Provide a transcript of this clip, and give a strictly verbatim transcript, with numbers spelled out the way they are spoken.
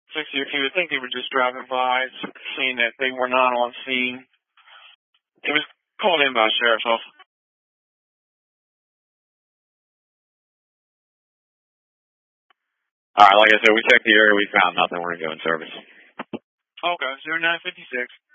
sixty or two. I think they were just driving by, seeing that they were not on scene. It was called in by the sheriff's office. All right, like I said, we checked the area. We found nothing. We're going to go in service. Okay, zero nine fifty-six.